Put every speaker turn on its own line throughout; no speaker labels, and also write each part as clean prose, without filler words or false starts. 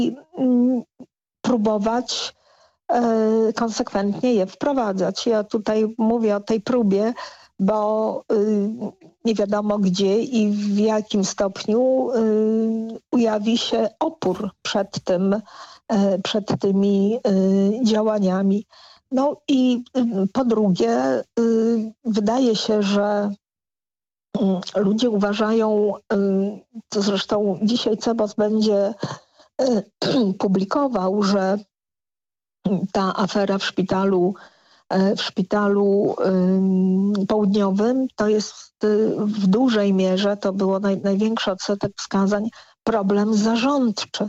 mm, próbować konsekwentnie je wprowadzać. Ja tutaj mówię o tej próbie, bo nie wiadomo gdzie i w jakim stopniu ujawi się opór przed tymi działaniami. No i po drugie, wydaje się, że ludzie uważają, to zresztą dzisiaj CBOS będzie publikował, że ta afera w szpitalu południowym to jest w dużej mierze, to było największy odsetek wskazań, problem zarządczy.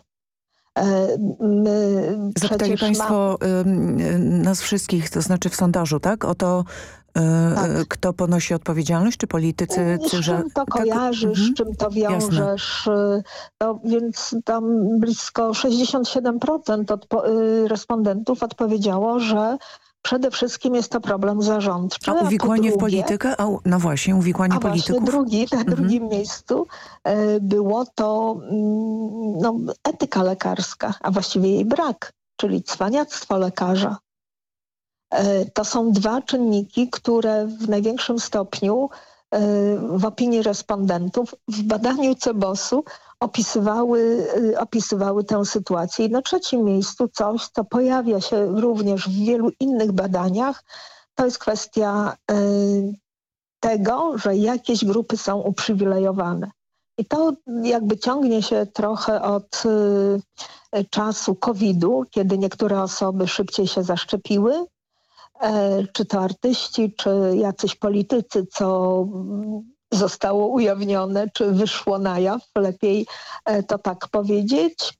Zapytali Państwo nas wszystkich, to znaczy w sondażu, tak? O to, tak. Kto ponosi odpowiedzialność, czy politycy?
Z czym to kojarzysz, z czym to wiążesz? No, więc tam blisko 67% respondentów odpowiedziało, że przede wszystkim jest to problem zarządczy.
A uwikłanie w politykę? No właśnie, uwikłanie polityków.
Na drugim miejscu było to etyka lekarska, a właściwie jej brak, czyli cwaniactwo lekarza. To są dwa czynniki, które w największym stopniu w opinii respondentów w badaniu CBOS-u opisywały tę sytuację. I na trzecim miejscu coś, co pojawia się również w wielu innych badaniach, to jest kwestia tego, że jakieś grupy są uprzywilejowane. I to jakby ciągnie się trochę od czasu COVID-u, kiedy niektóre osoby szybciej się zaszczepiły, czy to artyści, czy jacyś politycy, co zostało ujawnione, czy wyszło na jaw, lepiej to tak powiedzieć,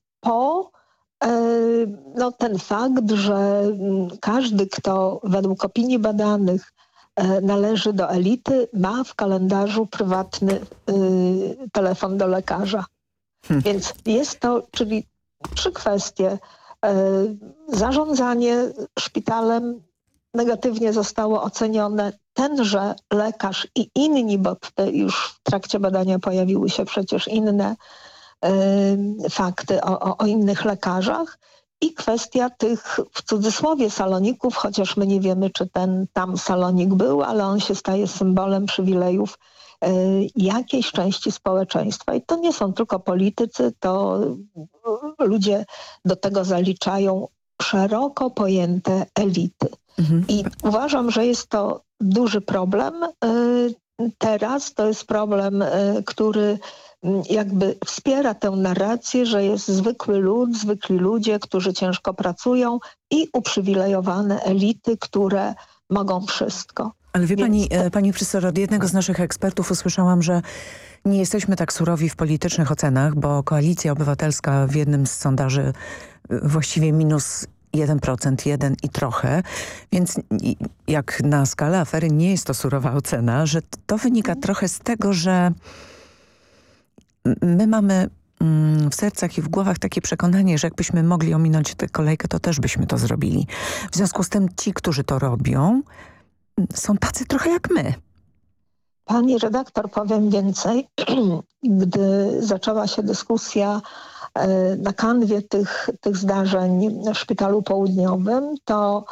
ten fakt, że każdy, kto według opinii badanych należy do elity, ma w kalendarzu prywatny telefon do lekarza. Więc jest to, czyli trzy kwestie. Zarządzanie szpitalem negatywnie zostało ocenione. Tenże lekarz i inni, bo już w trakcie badania pojawiły się przecież inne fakty o innych lekarzach i kwestia tych w cudzysłowie saloników, chociaż my nie wiemy, czy tam salonik był, ale on się staje symbolem przywilejów jakiejś części społeczeństwa. I to nie są tylko politycy, to ludzie do tego zaliczają szeroko pojęte elity. I uważam, że jest to duży problem. Teraz to jest problem, który jakby wspiera tę narrację, że jest zwykły lud, zwykli ludzie, którzy ciężko pracują i uprzywilejowane elity, które mogą wszystko.
Ale wie pani profesor, od jednego z naszych ekspertów usłyszałam, że nie jesteśmy tak surowi w politycznych ocenach, bo Koalicja Obywatelska w jednym z sondaży właściwie minus 1%, 1 i trochę, więc jak na skalę afery nie jest to surowa ocena, że to wynika trochę z tego, że my mamy w sercach i w głowach takie przekonanie, że jakbyśmy mogli ominąć tę kolejkę, to też byśmy to zrobili. W związku z tym ci, którzy to robią, są tacy trochę jak my.
Pani redaktor, powiem więcej. Gdy zaczęła się dyskusja na kanwie tych zdarzeń w Szpitalu Południowym, to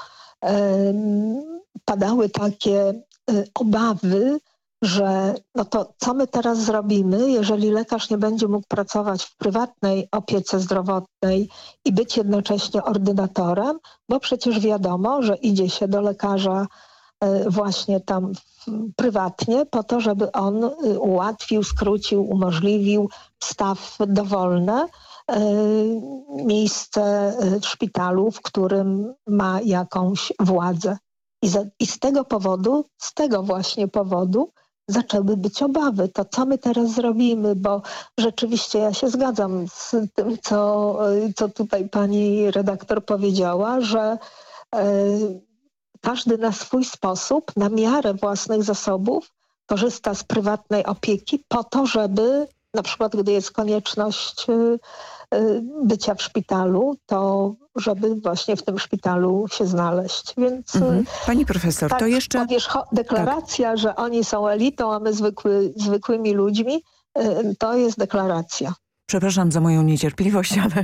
padały takie obawy, że no to co my teraz zrobimy, jeżeli lekarz nie będzie mógł pracować w prywatnej opiece zdrowotnej i być jednocześnie ordynatorem, bo przecież wiadomo, że idzie się do lekarza właśnie tam prywatnie po to, żeby on ułatwił, skrócił, umożliwił wstaw dowolne, miejsce w szpitalu, w którym ma jakąś władzę. I z tego właśnie powodu zaczęły być obawy. To co my teraz zrobimy? Bo rzeczywiście ja się zgadzam z tym, co tutaj pani redaktor powiedziała, że każdy na swój sposób, na miarę własnych zasobów korzysta z prywatnej opieki po to, żeby na przykład gdy jest konieczność bycia w szpitalu, to żeby właśnie w tym szpitalu się znaleźć. Więc
pani profesor, to jeszcze...
Deklaracja, że oni są elitą, a my zwykłymi ludźmi, to jest deklaracja.
Przepraszam za moją niecierpliwość, ale